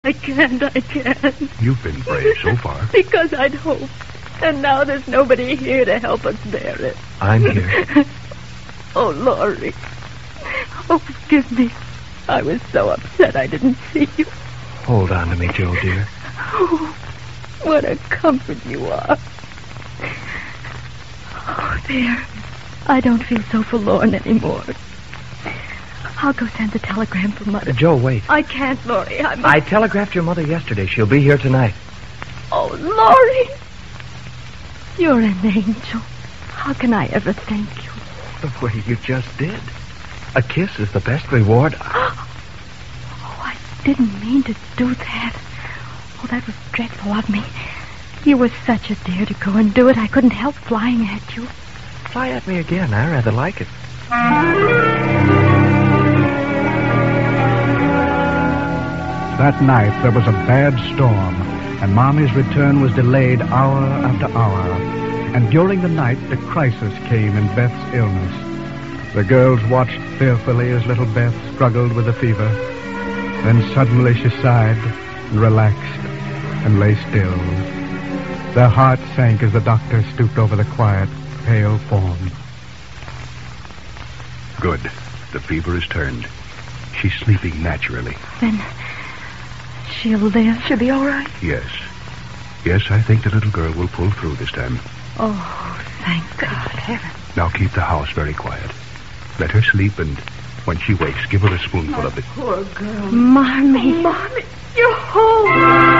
I can't. You've been brave so far. Because I'd hoped. And now there's nobody here to help us bear it. I'm here. Oh, Laurie. Oh, forgive me. I was so upset I didn't see you. Hold on to me, Joe, dear. Oh, what a comfort you are. Oh, there. I don't feel so forlorn anymore. I'll go send the telegram for Mother. Joe, wait. I can't, Laurie. I telegraphed your mother yesterday. She'll be here tonight. Oh, Laurie. You're an angel. How can I ever thank you? The way you just did. A kiss is the best reward. Oh, I didn't mean to do that. Oh, that was dreadful of me. You were such a dear to go and do it. I couldn't help flying at you. Fly at me again. I rather like it. That night, there was a bad storm, and Mommy's return was delayed hour after hour. And during the night, the crisis came in Beth's illness. The girls watched fearfully as little Beth struggled with the fever. Then suddenly she sighed and relaxed and lay still. Their hearts sank as the doctor stooped over the quiet, pale form. Good. The fever has turned. She's sleeping naturally. Then she'll live. She'll be all right? Yes. Yes, I think the little girl will pull through this time. Oh, thank God. Heaven. Now keep the house very quiet. Let her sleep, and when she wakes, give her a spoonful of it. Poor girl. Mommy. Mommy, you're home.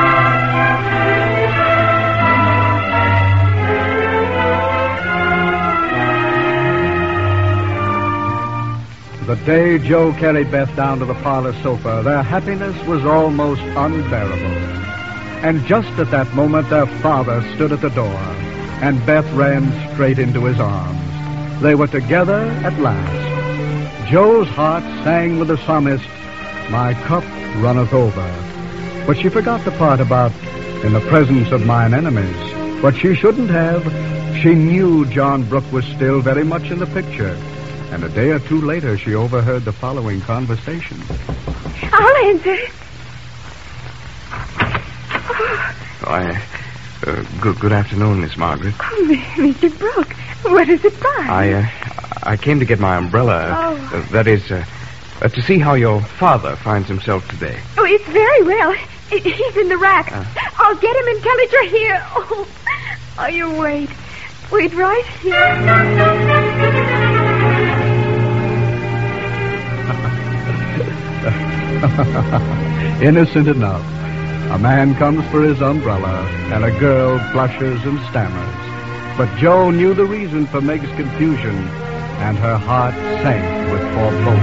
The day Joe carried Beth down to the parlor sofa, their happiness was almost unbearable. And just at that moment, their father stood at the door, and Beth ran straight into his arms. They were together at last. Joe's heart sang with the psalmist, "My cup runneth over." But she forgot the part about, "In the presence of mine enemies." But she shouldn't have. She knew John Brooke was still very much in the picture. And a day or two later, she overheard the following conversation. I'll answer. Good afternoon, Miss Margaret. Oh, Mr. Brooke, what is it by? I came to get my umbrella. Oh. That is, to see how your father finds himself today. Oh, it's very well. He's in the rack. I'll get him and tell it you're here. Oh, you wait. Wait right here. Innocent enough. A man comes for his umbrella, and a girl blushes and stammers. But Joe knew the reason for Meg's confusion, and her heart sank with foreboding.